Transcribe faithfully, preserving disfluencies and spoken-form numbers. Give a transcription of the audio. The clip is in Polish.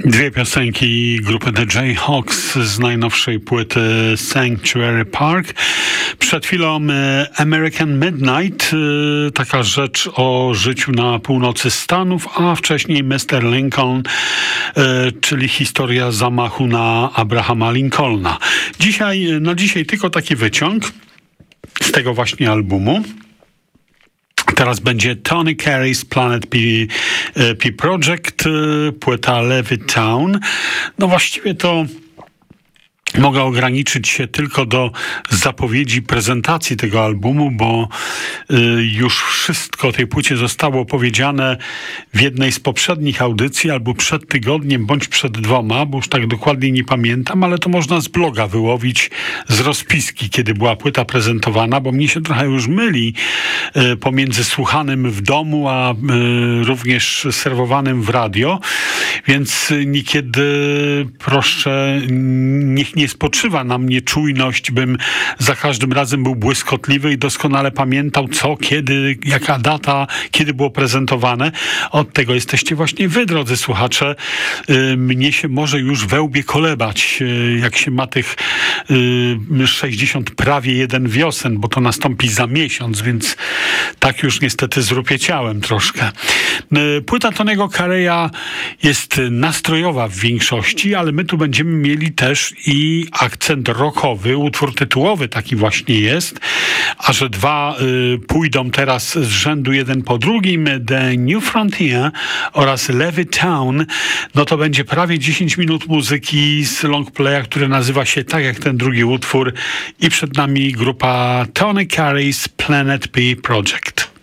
Dwie piosenki grupy The Jayhawks z najnowszej płyty Sanctuary Park. Przed chwilą American Midnight, taka rzecz o życiu na północy Stanów, a wcześniej mister Lincoln, czyli historia zamachu na Abrahama Lincolna. Dzisiaj, na dzisiaj tylko taki wyciąg z tego właśnie albumu. Teraz będzie Tony Carey's Planet P, P Project, płyta Levittown. No właściwie to mogę ograniczyć się tylko do zapowiedzi prezentacji tego albumu, bo y, już wszystko o tej płycie zostało powiedziane w jednej z poprzednich audycji, albo przed tygodniem, bądź przed dwoma, bo już tak dokładnie nie pamiętam, ale to można z bloga wyłowić z rozpiski, kiedy była płyta prezentowana, bo mnie się trochę już myli y, pomiędzy słuchanym w domu, a y, również serwowanym w radio, więc niekiedy proszę, niech nie spoczywa na mnie czujność, bym za każdym razem był błyskotliwy i doskonale pamiętał, co, kiedy, jaka data, kiedy było prezentowane. Od tego jesteście właśnie wy, drodzy słuchacze. Yy, mnie się może już we łbie kolebać, yy, jak się ma tych yy, sześćdziesiąt prawie jeden wiosen, bo to nastąpi za miesiąc, więc tak już niestety zrupieciałem troszkę. Yy, płyta Tonego Careya jest nastrojowa w większości, ale my tu będziemy mieli też i akcent rockowy, utwór tytułowy taki właśnie jest, a że dwa y, pójdą teraz z rzędu jeden po drugim, The New Frontier oraz Levittown, no to będzie prawie dziesięć minut muzyki z longplaya, który nazywa się tak jak ten drugi utwór, i przed nami grupa Tony Carey's Planet P Project.